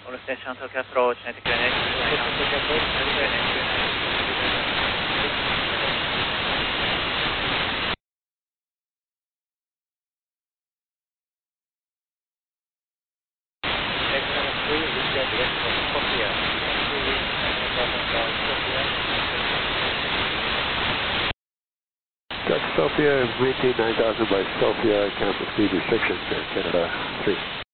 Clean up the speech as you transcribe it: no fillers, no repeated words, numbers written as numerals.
All station Tokyo approach, 90 QNH. Tokyo approach, 90 QNH. Dutch Sophia, maintain 9000 by Sophia, cancel speed restrictions, Air Canada 3.